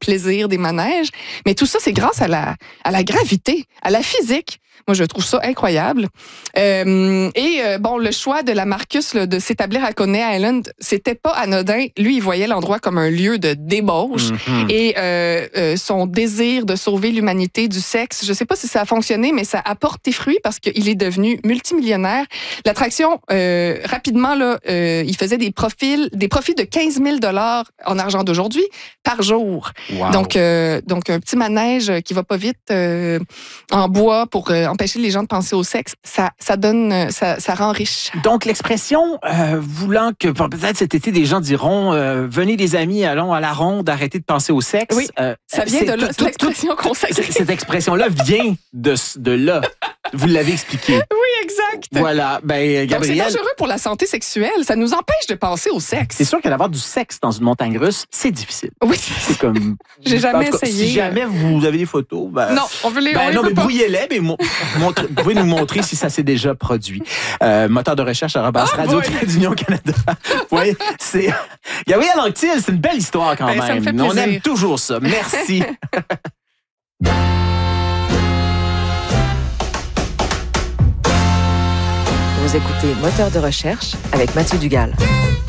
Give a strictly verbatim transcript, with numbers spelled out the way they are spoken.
plaisir des manèges. Mais tout ça, c'est grâce à la, à la gravité, à la physique. Moi, je trouve ça incroyable. Euh, et euh, bon, le choix de la Marcus là, de s'établir à Coney Island, c'était pas anodin. Lui, il voyait l'endroit comme un lieu de débauche. Mm-hmm. Et euh, euh, son désir de sauver l'humanité du sexe, je sais pas si ça a fonctionné, mais ça a porté fruit parce qu'il est devenu multimillionnaire. L'attraction, euh, rapidement, là, euh, il faisait des profils, des profits de quinze mille dollars en argent d'aujourd'hui par jour. Wow. Donc, euh, donc, un petit manège qui va pas vite euh, en bois pour euh, empêcher les gens de penser au sexe, ça, ça donne, ça, ça rend riche. Donc, l'expression euh, voulant que peut-être cet été, des gens diront euh, « Venez les amis, allons à la ronde, arrêtez de penser au sexe oui, ». Euh, ça vient de là, l'expression consacrée. Cette expression-là vient de, de là. Vous l'avez expliqué. Oui, exact. Voilà. Ben, Gabrielle... Donc, c'est dangereux pour la santé sexuelle. Ça nous empêche de penser au sexe. C'est sûr que d'avoir du sexe dans une montagne russe, c'est difficile. Oui. C'est comme... J'ai jamais cas, essayé. Si jamais vous avez des photos... Ben, non, on veut les... Ben, on non, les mais pas. brouillez-les, mais mo- montre, vous pouvez nous montrer si ça s'est déjà produit. Euh, moteur de recherche à Robas oh, Radio d'Union Canada. Oui, c'est... Gabrielle Anctil, c'est une belle histoire quand ben, même. Ça me fait plaisir. On aime toujours ça. Merci. Vous écoutez Moteur de recherche avec Mathieu Dugal.